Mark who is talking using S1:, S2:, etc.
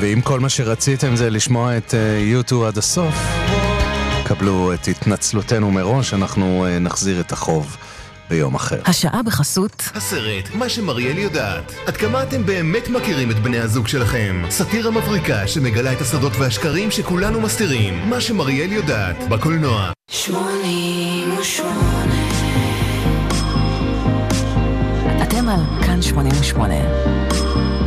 S1: ואם כל מה שרציתם זה לשמוע את U2 עד הסוף, קבלו את התנצלותנו מראש, אנחנו נחזיר את החוב ביום אחר.
S2: השעה בחסות
S3: הסרט מה שמריאל יודעת. עד כמה אתם באמת מכירים את בני הזוג שלכם? סאטירה מבריקה שמגלה את הסודות והשקרים שכולנו מסתירים. מה שמריאל יודעת, בקולנוע.
S2: 88. אתם על כאן 88.